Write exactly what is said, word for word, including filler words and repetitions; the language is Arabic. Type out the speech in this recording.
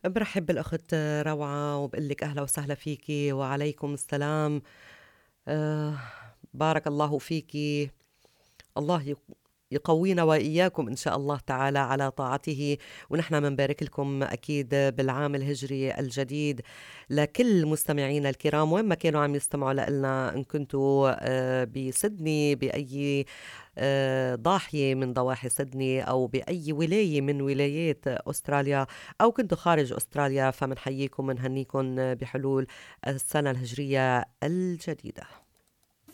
برحب بالأخت روعة وبقول لك أهلا وسهلا فيكي وعليكم السلام. آه بارك الله فيكي. الله يق- يقوينا وإياكم إن شاء الله تعالى على طاعته. ونحن منبارك لكم أكيد بالعام الهجري الجديد لكل مستمعينا الكرام وين ما كانوا عم يستمعوا لنا، إن كنتوا آه، بسدني بأي آه، ضاحية من ضواحي سدني أو بأي ولاية من ولايات أستراليا، أو كنتوا خارج أستراليا، فمنحييكم ونهنيكم بحلول السنة الهجرية الجديدة.